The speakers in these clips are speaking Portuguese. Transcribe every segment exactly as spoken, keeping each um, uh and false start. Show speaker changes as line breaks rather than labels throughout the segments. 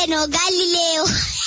No Galileu.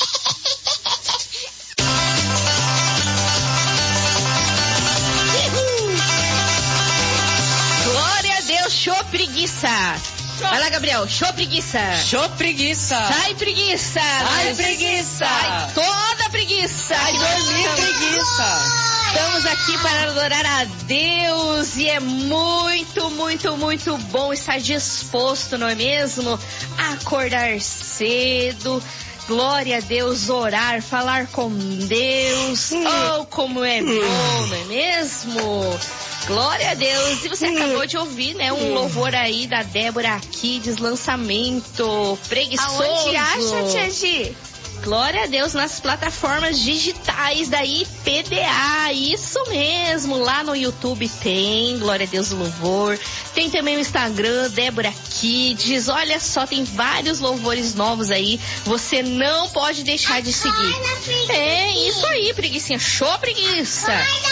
Glória a Deus, show preguiça. Vai lá, Gabriel, show preguiça.
Show preguiça.
Sai preguiça.
Sai preguiça.
Sai toda preguiça.
Sai dormir preguiça.
Estamos aqui para adorar a Deus e é muito, muito, muito bom estar disposto, não é mesmo? A acordar cedo, glória a Deus, orar, falar com Deus. Oh, como é bom, não é mesmo? Glória a Deus. E você acabou de ouvir, né, um louvor aí da Débora Kids, lançamento preguiçoso.
Aonde acha, Tia Gi?
Glória a Deus, nas plataformas digitais da I P D A, isso mesmo, lá no YouTube tem, glória a Deus, o louvor, tem também o Instagram, Débora Kids, olha só, tem vários louvores novos aí, você não pode deixar de seguir. É, isso aí, preguicinha, show preguiça.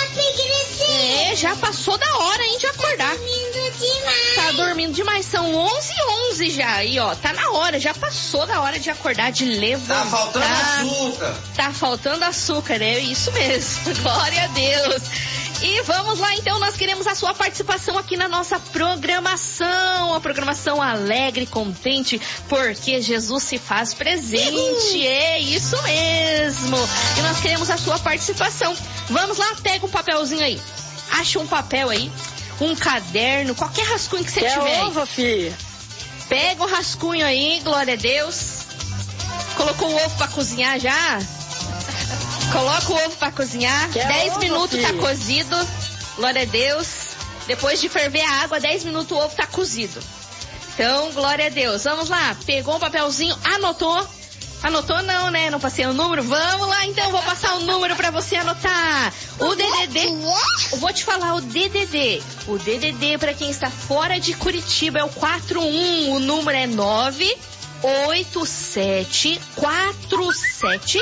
É, já passou da hora, hein, de acordar. Tá dormindo demais, são onze e onze já, aí ó, tá na hora, já passou da hora de acordar, de levantar.
Tá faltando açúcar.
Tá faltando açúcar, é isso mesmo, glória a Deus. E vamos lá, então, nós queremos a sua participação aqui na nossa programação, a programação alegre, contente, porque Jesus se faz presente, é isso mesmo. E nós queremos a sua participação. Vamos lá, pega um papelzinho aí, acha um papel aí, um caderno, qualquer rascunho que você
Quer
tiver
ovo,
aí.
filha?
Pega o rascunho aí, glória a Deus. Colocou o ovo pra cozinhar já? Coloca o ovo pra cozinhar.
Quer
dez
ovo,
minutos
filho?
tá cozido. Glória a Deus. Depois de ferver a água, dez minutos o ovo tá cozido. Então, glória a Deus. Vamos lá. Pegou um papelzinho, anotou. Anotou não, né? Não passei o número? Vamos lá, então. Vou passar o número pra você anotar. O D D D. Eu vou te falar o D D D. O D D D pra quem está fora de Curitiba é o quatro um. O número é nove oito sete quatro sete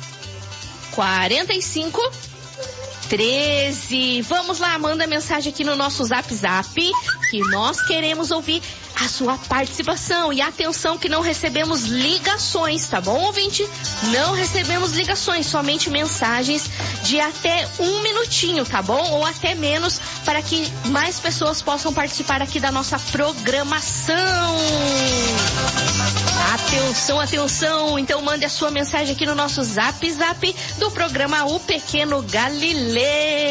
quatro cinco treze. Vamos lá, manda mensagem aqui no nosso Zap Zap, que nós queremos ouvir a sua participação. E atenção que não recebemos ligações, tá bom, ouvinte? Não recebemos ligações, somente mensagens de até um minutinho, tá bom? Ou até menos, para que mais pessoas possam participar aqui da nossa programação. Atenção, atenção, então mande a sua mensagem aqui no nosso Zap Zap do programa O Pequeno Galileu.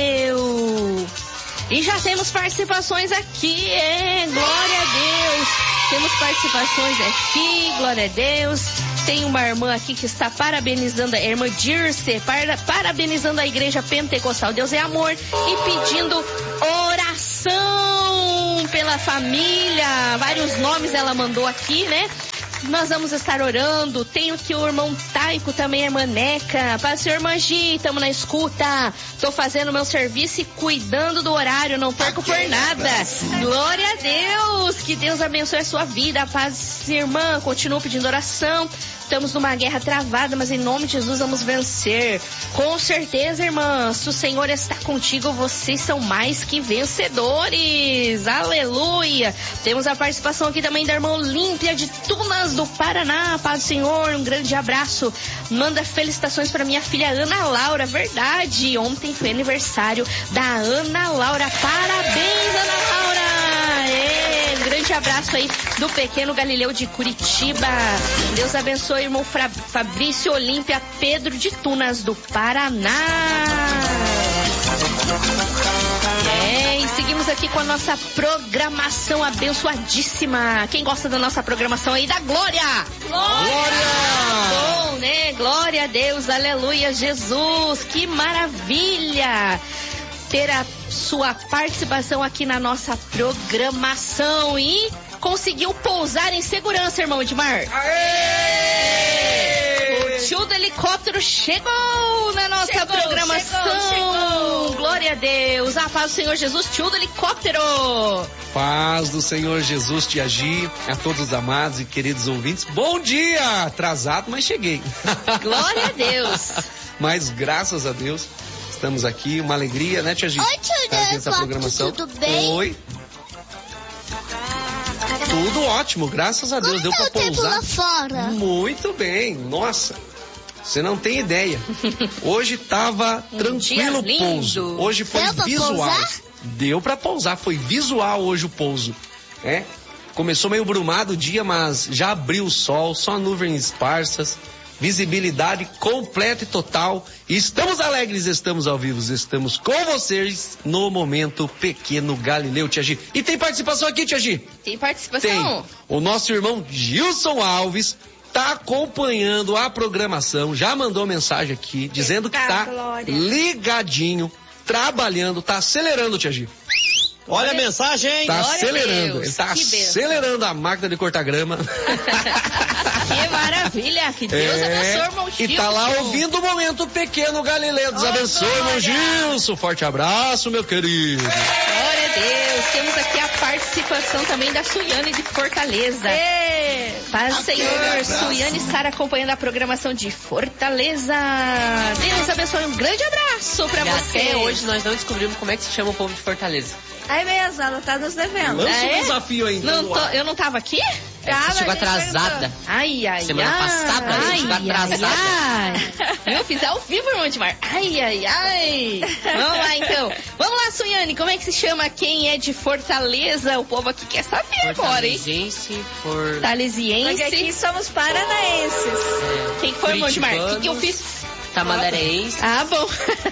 E já temos participações aqui, é, glória a Deus. Temos participações aqui, glória a Deus. Tem uma irmã aqui que está parabenizando, a irmã Dirce, para, parabenizando a Igreja Pentecostal Deus é Amor e pedindo oração pela família. Vários nomes ela mandou aqui, né? Nós vamos estar orando. Tenho aqui o irmão Taico, também a irmã Neca. Paz, senhor Mangi, estamos na escuta. Tô fazendo meu serviço e cuidando do horário, não perco por nada. Glória a Deus, que Deus abençoe a sua vida. Paz, irmã, continua pedindo oração. Estamos numa guerra travada, mas em nome de Jesus vamos vencer. Com certeza, irmã, se o Senhor está contigo, vocês são mais que vencedores. Aleluia. Temos a participação aqui também da irmã Olímpia de Tunas do Paraná. Paz do Senhor, um grande abraço. Manda felicitações para minha filha Ana Laura. Verdade, ontem foi aniversário da Ana Laura. Parabéns, Ana Laura. É, um grande abraço aí do Pequeno Galileu de Curitiba. Deus abençoe, irmão Fra- Fabrício Olímpia Pedro de Tunas do Paraná. É, e seguimos aqui com a nossa programação abençoadíssima. Quem gosta da nossa programação aí, dá glória! Glória! Bom, né? Glória a Deus, aleluia, Jesus, que maravilha ter a sua participação aqui na nossa programação e conseguiu pousar em segurança, irmão Edmar.
Aê!
O tio do helicóptero chegou na nossa
chegou,
programação.
Chegou, chegou.
Glória a Deus. A paz do Senhor Jesus, tio do helicóptero.
Paz do Senhor Jesus te agir, a todos os amados e queridos ouvintes. Bom dia! Atrasado, mas cheguei.
Glória a Deus.
Mas graças a Deus, estamos aqui, uma alegria, né, tia Gi?
Oi, tio
Tá aqui nessa
Helicóptero,
programação.
tudo bem?
Oi. Tudo ótimo, graças a Deus.
Como
Deu
tá
pra
o tempo
pousar.
lá fora?
Muito bem, nossa. Você não tem ideia. Hoje tava
Um
tranquilo o
dia
pouso.
lindo.
Hoje foi
Deu pra
visual.
pousar?
Deu pra pousar, foi visual hoje o pouso. É. Começou meio brumado o dia, mas já abriu o sol, só nuvens esparsas, visibilidade completa e total. E estamos alegres, estamos ao vivo, estamos com vocês no Momento Pequeno Galileu, Tia Gi. E tem participação aqui, Tia Gi?
Tem participação?
Tem. O nosso irmão Gilson Alves tá acompanhando a programação, já mandou mensagem aqui, dizendo que tá
Glória.
ligadinho, trabalhando, tá acelerando, Tia Gi.
Olha a mensagem, hein?
Tá
Glória a
acelerando,
Deus,
ele tá
que bênção.
acelerando a máquina de cortar grama.
Que maravilha, que Deus
É,
abençoe, irmão
e
Gilson.
tá lá ouvindo o Momento Pequeno Galileu. Deus
Oh,
abençoe, irmão
glória.
Gilson. Forte abraço, meu querido.
Glória a Deus. Temos aqui a participação também da Suiane de Fortaleza. Paz do Senhor, Suiane e Sara acompanhando a programação de Fortaleza. Deus abençoe, um grande abraço pra
E
você.
até hoje nós não descobrimos como é que se chama o povo de Fortaleza.
É mesmo, ela tá nos devendo.
Lança
É?
um desafio aí.
Não
então,
tô-
no ar.
eu não tava aqui?
É que você chegou atrasada.
Ai, ai,
Semana
ai.
passada, você
ai,
chegou
ai,
atrasada.
ai. Eu fiz ao vivo, irmão Edmar. Ai, ai, ai. Vamos lá, então. Vamos lá, Suiane, como é que se chama quem é de Fortaleza? O povo aqui quer saber agora, hein?
Fortalezense, por...
Porque
Fortaleziense.
aqui somos paranaenses.
Quem que foi, irmão Edmar? O que, que eu fiz?
Tamandareense.
Ah, bom.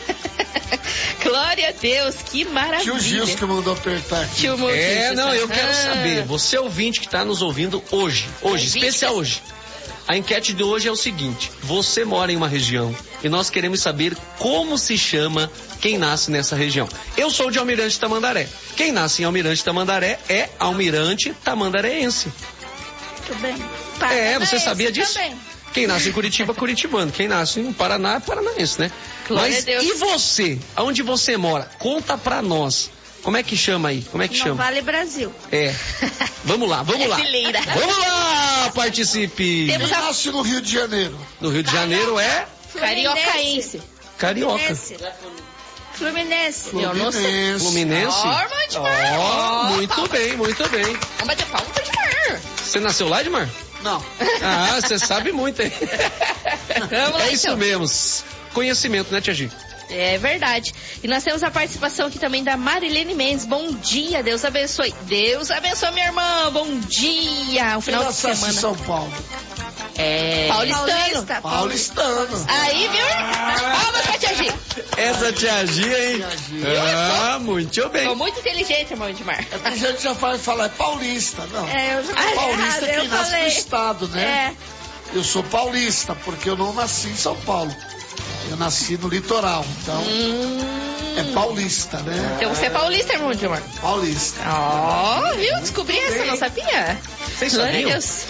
Glória a Deus, que maravilha.
Tio Gilson que mandou apertar aqui.
Tio Mo-
É,
tio
não, eu
Gilson.
quero
Ah.
saber. Você ouvinte que está nos ouvindo hoje, hoje,
Ouvinte
especial
que-
hoje. A enquete de hoje é o seguinte: você mora em uma região e nós queremos saber como se chama quem nasce nessa região. Eu sou de Almirante Tamandaré. Quem nasce em Almirante Tamandaré é almirante tamandareense.
Muito bem.
É,
Paranaense
você sabia disso?
Também.
Quem nasce em Curitiba, curitibano. Quem nasce no Paraná, é paranaense, né?
Glória
Mas
a Deus.
e você? Aonde você mora? Conta pra nós. Como é que chama aí? Como é que
Não
chama?
vale Brasil.
É. Vamos lá, vamos lá.
Brasileira.
Vamos lá, participe.
Temos
Quem
a
nasce no Rio de Janeiro?
No Rio de Janeiro é
cariocaense.
carioca.
Fluminense. Fluminense.
Eu não sei.
Fluminense.
Fluminense?
Ó, irmão Edmar.
Ó, muito bem, muito bem.
Vamos bater palma pro Edmar.
Você nasceu lá, Edmar?
Não.
Ah, você sabe muito, hein?
Vamos lá,
É isso
então.
mesmo. Conhecimento, né, Tia Gi?
É verdade. E nós temos a participação aqui também da Marilene Mendes. Bom dia, Deus abençoe. Deus abençoe, minha irmã. Bom dia. O
Quem
final de
nasce em
semana.
São Paulo?
É. Paulistano.
Paulista.
Paulistano.
Aí, viu? Palmas pra Tia Gi.
Essa Tia Gi, hein?
Tia Gi.
Ah, muito bem.
Tô muito inteligente, irmão Edmar.
É porque a gente já fala, fala é paulista. Não.
É, eu já falei
Paulista
errado,
é quem
eu
nasce
falei.
no estado, né?
É.
Eu sou paulista, porque eu não nasci em São Paulo. Eu nasci no litoral, então
Hum.
é paulista, né?
Então você é paulista, irmão Edmar.
Paulista.
Ó, viu? Descobri essa, não sabia?
Vocês
Glória
sabiam?
a Deus.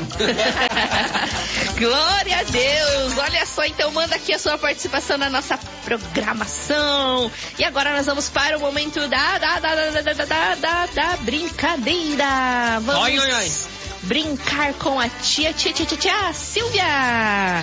Glória a Deus. Olha só, então manda aqui a sua participação na nossa programação. E agora nós vamos para o momento da da da da da da da, da, da brincadeira. Vamos
Oi, oi, oi.
brincar com a tia tia tia tia, tia Silvia.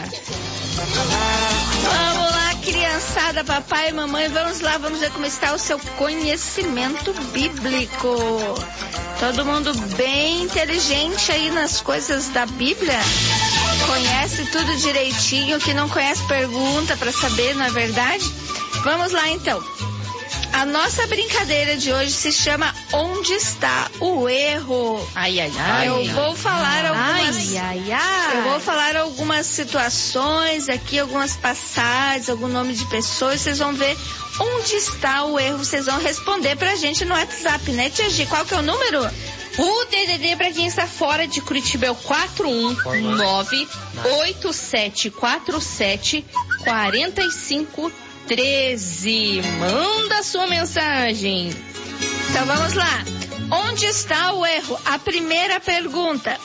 Vamos lá, criançada, papai e mamãe, vamos lá, vamos ver como está o seu conhecimento bíblico. Todo mundo bem inteligente aí nas coisas da Bíblia? Conhece tudo direitinho, que não conhece pergunta para saber, não é verdade? Vamos lá então. A nossa brincadeira de hoje se chama Onde está o erro?
Ai, ai, ai.
Eu vou falar algumas...
Ai, ai, ai.
Eu vou falar algumas situações aqui, algumas passagens, algum nome de pessoas, vocês vão ver onde está o erro, vocês vão responder pra gente no WhatsApp, né, Tia Gi? Qual que é o número?
O D D D para quem está fora de Curitiba é o quatro um nove oito sete quatro sete quatro cinco um três. Manda sua mensagem.
Então vamos lá. Onde está o erro? A primeira pergunta.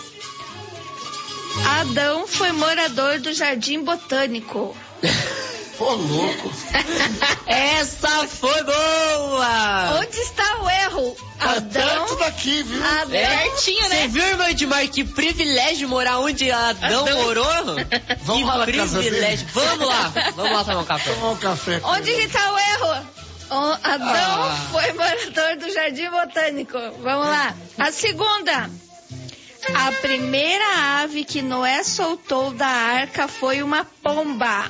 Adão foi morador do Jardim Botânico.
Ô, louco.
Essa foi boa!
Onde está o erro?
É
Adão...
perto daqui, viu?
Adão...
Pertinho,
Você
né?
viu, irmão Edmar, que privilégio morar onde Adão,
Adão.
morou?
Vamos
que
lá na casa
privilégio.
dele.
Vamos lá, vamos lá tomar um café.
Tomar um café. com
Onde
ele.
que está o erro? O Adão
Ah.
foi morador do Jardim Botânico. Vamos lá. A segunda. A primeira ave que Noé soltou da arca foi uma pomba.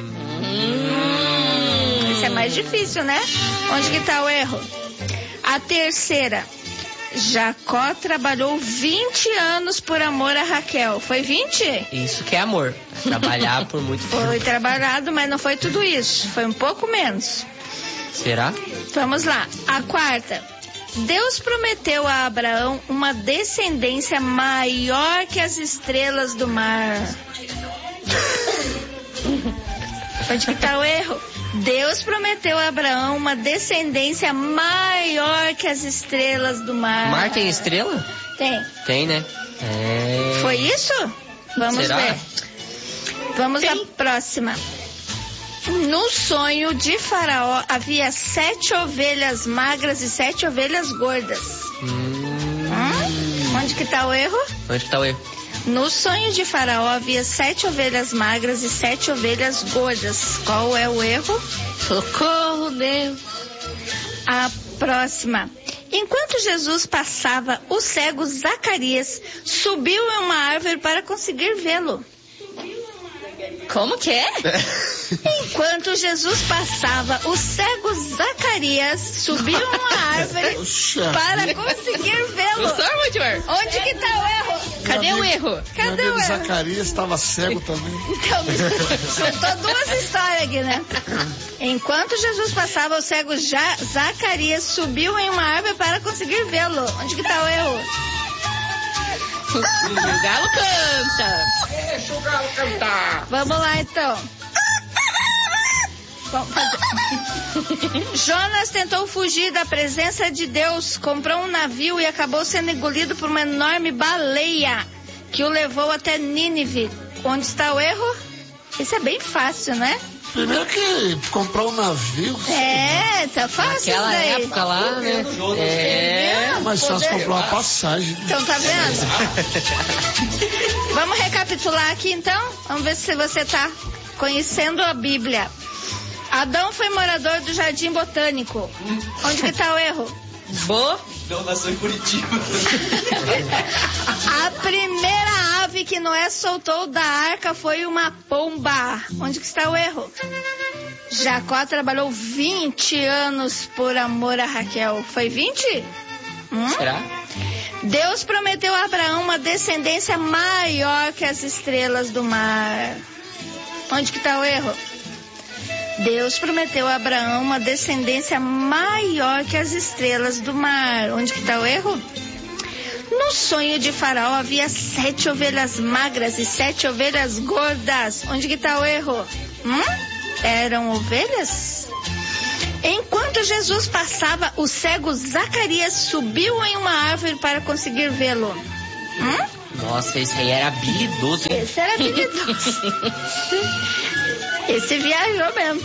Hum. Isso é mais difícil, né? Onde que tá o erro? A terceira. Jacó trabalhou vinte anos por amor a Raquel. Foi vinte?
Isso que é amor. Trabalhar por muito tempo.
Foi trabalhado, mas não foi tudo isso. Foi um pouco menos.
Será?
Vamos lá. A quarta. Deus prometeu a Abraão uma descendência maior que as estrelas do mar. Onde que tá o erro? Deus prometeu a Abraão uma descendência maior que as estrelas do mar.
Mar tem estrela?
Tem.
Tem, né? É...
Foi isso? Vamos
Será?
ver. Vamos à próxima. No sonho de Faraó havia sete ovelhas magras e sete ovelhas gordas.
Hum...
Hum? Onde que tá o erro?
Onde que tá o erro?
No sonho de Faraó havia sete ovelhas magras e sete ovelhas gordas. Qual é o erro?
Socorro, Deus.
A próxima. Enquanto Jesus passava, o cego Zacarias subiu em uma árvore para conseguir vê-lo.
Como que é?
Enquanto Jesus passava, o cego Zacarias subiu em uma árvore
Puxa.
para conseguir vê-lo.
Gostou, Multimer?
Onde que tá o erro?
Cadê o erro?
Cadê
Meu
o
amigo
erro?
Zacarias estava cego também.
Então, juntou duas histórias aqui, né? Enquanto Jesus passava, o cego Já- Zacarias subiu em uma árvore para conseguir vê-lo. Onde que tá o erro?
O galo canta.
Deixa o galo cantar.
Vamos lá, então. Vamos fazer. Jonas tentou fugir da presença de Deus, comprou um navio e acabou sendo engolido por uma enorme baleia que o levou até Nínive. Onde está o erro? Isso é bem fácil, né?
Primeiro que comprou um navio.
É, tá fácil
Naquela
daí.
época lá, né? É...
Mas só se comprou uma passagem.
Então, tá vendo? Vamos recapitular aqui, então? Vamos ver se você tá conhecendo a Bíblia. Adão foi morador do Jardim Botânico. Onde que tá o erro?
Bo.
Não, nasceu em Curitiba.
A primeira ave que Noé soltou da arca foi uma pomba. Onde que está o erro? Jacó trabalhou vinte anos por amor a Raquel. Foi vinte? Hum?
Será?
Deus prometeu a Abraão uma descendência maior que as estrelas do mar. Onde que está o erro? Deus prometeu a Abraão uma descendência maior que as estrelas do mar. Onde que está o erro? No sonho de Faraó havia sete ovelhas magras e sete ovelhas gordas. Onde que está o erro? Hum? Eram ovelhas? Enquanto Jesus passava, o cego Zacarias subiu em uma árvore para conseguir vê-lo. Hum?
Nossa, esse aí era habilidoso, hein?
Esse era habilidoso. Esse viajou mesmo.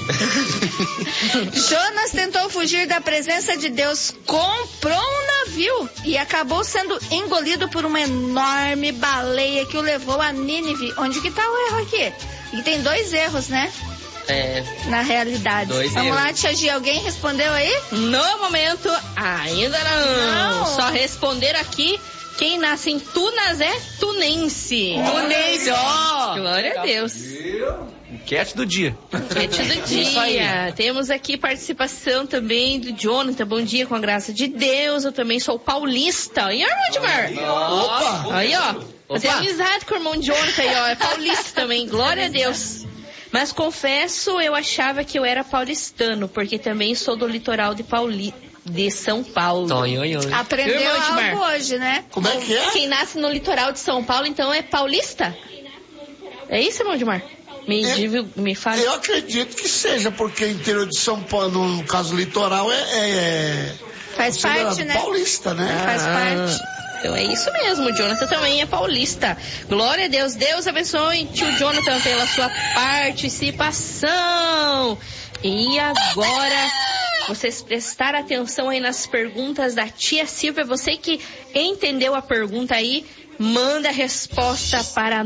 Jonas tentou fugir da presença de Deus, comprou um navio e acabou sendo engolido por uma enorme baleia que o levou a Nínive. Onde que tá o erro aqui? E tem dois erros, né?
É...
Na realidade.
Dois
Vamos
erros.
lá, Tia Gi, alguém respondeu aí?
No momento, ainda não.
Não.
Só responder aqui. Quem nasce em Tunas é tunense.
Tunense,
ó. Glória a Deus.
Enquete do dia.
Enquete do dia. Temos aqui participação também do Jonathan. Bom dia, com a graça de Deus. Eu também sou paulista. E aí, Edmar?
Opa!
Aí, ó. Você é
Opa.
amizade com o irmão Jonathan aí, ó. É paulista também. Glória a Deus. Mas confesso, eu achava que eu era paulistano, porque também sou do litoral de Pauli... de São Paulo.
Tonho, oi, oi.
Aprendeu
Irmão
algo
Edmar.
hoje, né?
Como é que é?
Quem nasce no litoral de São Paulo, então, é paulista? É isso, irmão Edmar? Me,
É.
div... me fala.
Eu acredito que seja, porque interior de São Paulo, no caso litoral, é, é, é
Faz parte,
considerado
né?
paulista, né?
Faz parte.
Então é isso mesmo, o Jonathan também é paulista. Glória a Deus. Deus abençoe tio Jonathan pela sua participação. E agora, vocês prestaram atenção aí nas perguntas da tia Silvia. Você que entendeu a pergunta aí, Manda a resposta para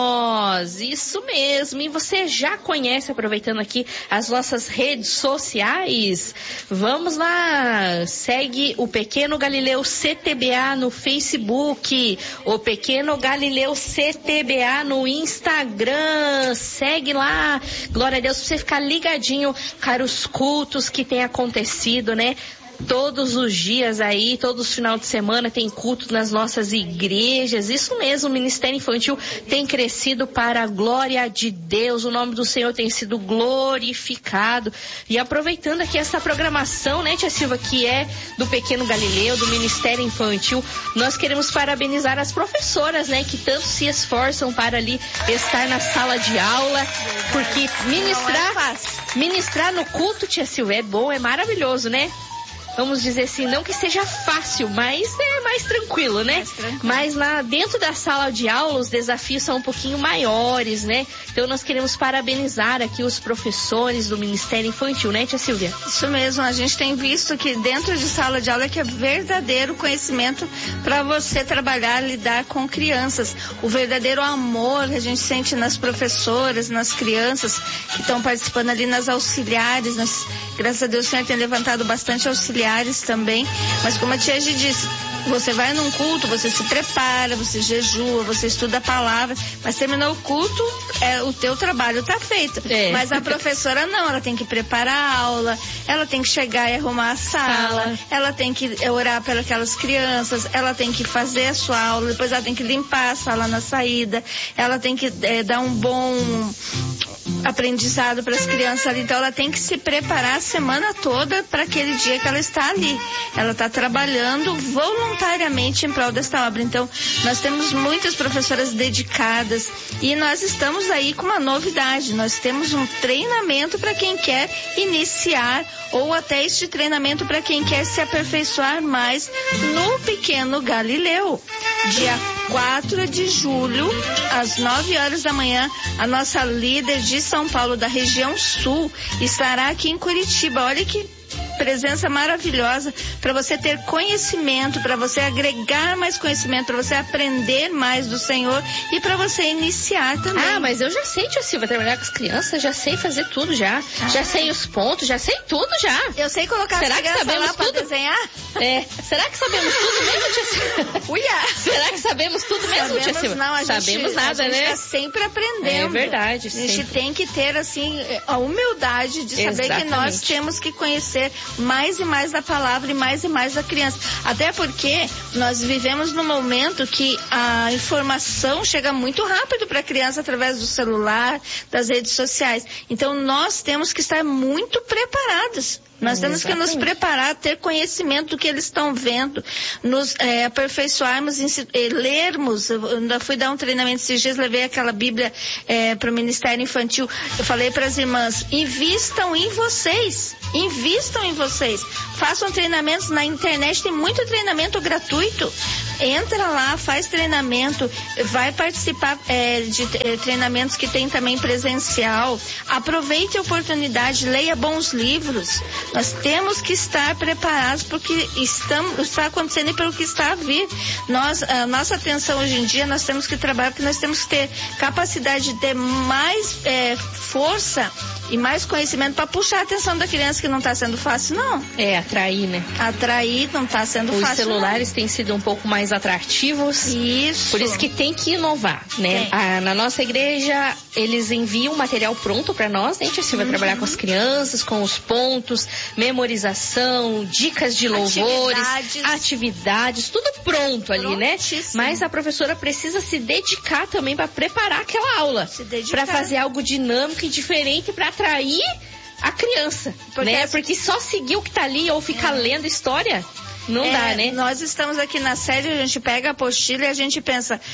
nós. Isso mesmo. E você já conhece, aproveitando aqui, as nossas redes sociais? Vamos lá. Segue o Pequeno Galileu C T B A no Facebook. O Pequeno Galileu C T B A no Instagram. Segue lá. Glória a Deus, pra você ficar ligadinho para os cultos que tem acontecido, né? Todos os dias aí, todos os finais de semana tem culto nas nossas igrejas. Isso mesmo, o Ministério Infantil tem crescido para a glória de Deus. O nome do Senhor tem sido glorificado. E aproveitando aqui essa programação, né, tia Silva, que é do Pequeno Galileu, do Ministério Infantil, nós queremos parabenizar as professoras, né, que tanto se esforçam para ali estar na sala de aula, porque ministrar, ministrar no culto, tia Silva, é bom, é maravilhoso, né? Vamos dizer assim, não que seja fácil, mas é mais tranquilo, né? Mais tranquilo. Mas lá dentro da sala de aula, os desafios são um pouquinho maiores, né? Então nós queremos parabenizar aqui os professores do Ministério Infantil, né, tia Silvia?
Isso mesmo, a gente tem visto que dentro de sala de aula é que é verdadeiro conhecimento para você trabalhar, lidar com crianças. O verdadeiro amor que a gente sente nas professoras, nas crianças que estão participando ali, nas auxiliares. Nós, graças a Deus, o Senhor tem levantado bastante auxiliares também, mas como a tia Gi disse, você vai num culto, você se prepara, você jejua, você estuda a palavra, mas terminou o culto, é, o teu trabalho está feito. É. Mas a professora não, ela tem que preparar a aula, ela tem que chegar e arrumar a sala, sala. Ela tem que orar pelas aquelas crianças, ela tem que fazer a sua aula, depois ela tem que limpar a sala na saída, ela tem que é, dar um bom aprendizado para as crianças ali, então ela tem que se preparar a semana toda para aquele dia que ela está ali. Ela está trabalhando voluntariamente em prol desta obra. Então, nós temos muitas professoras dedicadas e nós estamos aí com uma novidade. Nós temos um treinamento para quem quer iniciar ou até este treinamento para quem quer se aperfeiçoar mais no Pequeno Galileu. Dia quatro de julho, às nove horas da manhã, a nossa líder de São Paulo, da região sul, estará aqui em Curitiba. Olha que presença maravilhosa para você ter conhecimento, para você agregar mais conhecimento, para você aprender mais do Senhor e para você iniciar também.
Ah, mas eu já sei, tia Silva, trabalhar com as crianças, já sei fazer tudo já. Ah. Já sei os pontos, já sei tudo já.
Eu sei colocar
Será
as crianças
que
lá para desenhar?
É. Será que sabemos tudo mesmo, tia Silva?
Uia.
Será que sabemos tudo mesmo,
sabemos,
tia Silva?
Não, a
sabemos
gente,
nada,
a gente
né?
tá sempre aprendendo.
É verdade.
A gente
sempre.
tem que ter, assim, a humildade de saber Exatamente. Que nós temos que conhecer mais e mais da palavra e mais e mais da criança. Até porque nós vivemos num momento que a informação chega muito rápido para a criança através do celular, das redes sociais. Então nós temos que estar muito preparados. Nós temos Exatamente. Que nos preparar, ter conhecimento do que eles estão vendo, nos é, aperfeiçoarmos, em, é, lermos. Eu ainda fui dar um treinamento esses dias, levei aquela Bíblia é, para o Ministério Infantil. Eu falei para as irmãs, invistam em vocês, invistam em vocês. Façam treinamentos na internet, tem muito treinamento gratuito. Entra lá, faz treinamento, vai participar é, de é, treinamentos que tem também presencial. Aproveite a oportunidade, leia bons livros. Nós temos que estar preparados porque estamos, está acontecendo e pelo que está a vir. Nós, a nossa atenção hoje em dia, nós temos que trabalhar porque nós temos que ter capacidade de ter mais é, força e mais conhecimento para puxar a atenção da criança, que não está sendo fácil, não.
É, atrair, né?
Atrair não está sendo
Os
fácil,
Os celulares
não.
têm sido um pouco mais atrativos.
Isso.
Por isso que tem que inovar, né? Ah, na nossa igreja, eles enviam material pronto para nós, né? A gente vai uhum. trabalhar com as crianças, com os pontos, memorização, dicas de louvores, atividades, atividades tudo pronto ali, né? Mas a professora precisa se dedicar também para preparar aquela aula, para fazer algo dinâmico e diferente para atrair a criança, porque né? As... Porque só seguir o que tá ali ou ficar é. lendo história não é, dá, né?
Nós estamos aqui na série, a gente pega a apostila e a gente pensa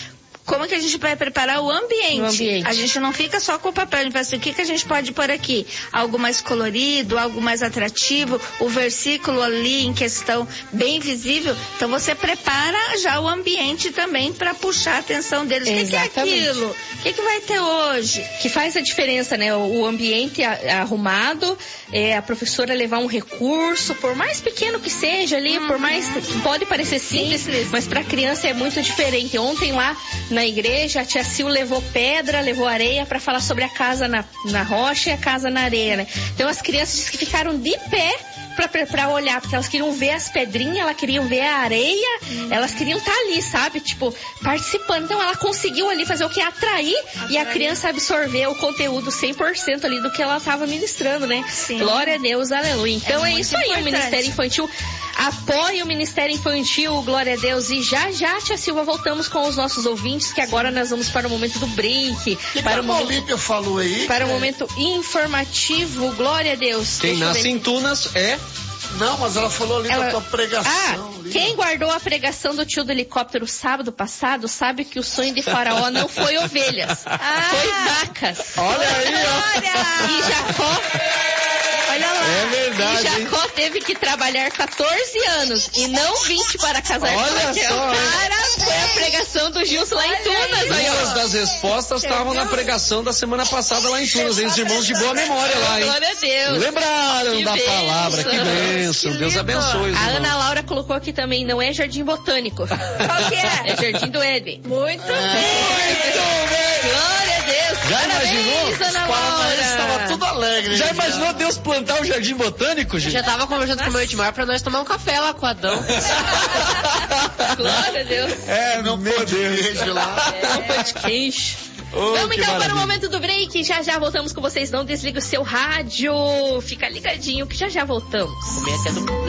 como que a gente vai preparar o ambiente.
O ambiente.
A gente não fica só com o papel, a gente pensa, o que que a gente pode pôr aqui? Algo mais colorido, algo mais atrativo, o versículo ali em questão bem visível. Então você prepara já o ambiente também para puxar a atenção deles. O que, que é aquilo? O que, que vai ter hoje?
Que faz a diferença, né? O ambiente arrumado, é, a professora levar um recurso, por mais pequeno que seja ali, uhum. por mais pode parecer simples, simples. Mas para criança é muito diferente. Ontem lá na igreja, a tia Sil levou pedra, levou areia para falar sobre a casa na, na rocha e a casa na areia, né? Então as crianças que ficaram de pé para olhar, porque elas queriam ver as pedrinhas, elas queriam ver a areia, hum. elas queriam estar ali, sabe? Tipo, participando. Então ela conseguiu ali fazer o que? Atrair, Atrair. E a criança absorver o conteúdo cem por cento ali do que ela estava ministrando, né? Sim. Glória a Deus, aleluia. Então é, é isso aí, importante. O Ministério Infantil apoia o Ministério Infantil, glória a Deus. E já já, tia Silva, voltamos com os nossos ouvintes, que agora nós vamos para o momento do break.
Que
para
que
o momento,
Olímpia falou aí?
Para o momento informativo, glória a Deus.
Quem
Deixa
nasce em Tunas é...
Não, mas ela falou ali ela... da tua pregação.
Ah, ali. Quem guardou a pregação do tio do helicóptero sábado passado sabe que o sonho de Faraó não foi ovelhas, ah, foi vacas.
Olha aí, ó.
E Jacó... Olha lá.
É verdade.
E Jacó teve que trabalhar quatorze anos e não vinte para casar
Olha
com Raquel.
só,
Cara, foi a pregação do Gilson lá em Tunas.
Duas das respostas estavam na pregação da semana passada lá em Tunas, hein? Os irmãos de boa memória lá, hein?
Glória a Deus.
Lembraram
Que
da
bênção.
Palavra, que bênção. Deus abençoe os
A
irmãos.
Ana Laura colocou aqui também, não é Jardim Botânico.
Qual que é?
É Jardim do Éden.
Muito
Ah. bem. Glória a Deus.
Já
Parabéns,
imaginou?
Ana
Paranaense
Laura.
estava tudo alegre.
Já
né?
imaginou Deus plantar o Jardim Botânico, gente?
Já tava conversando com o meu Edmar pra nós tomar um café lá com o Adão.
Glória a Deus.
É,
Não
meu
pode
Deus.
queijo lá.
É um pão de queijo.
Oh,
Vamos
que
então para
maravilha.
o momento do break. Já já voltamos com vocês. Não desliga o seu rádio. Fica ligadinho que já já voltamos.
Comer até do